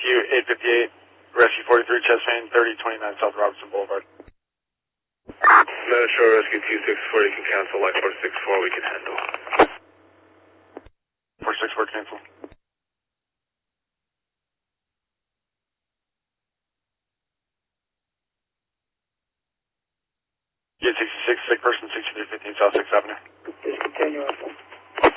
Rescue 858, Rescue 43, chest pain, 3029 South Robertson Boulevard. Metro Rescue 264, you can cancel, like 464, we can handle. 464, cancel. Gate 66, sick person, 6315 South 6th Avenue. Discontinue.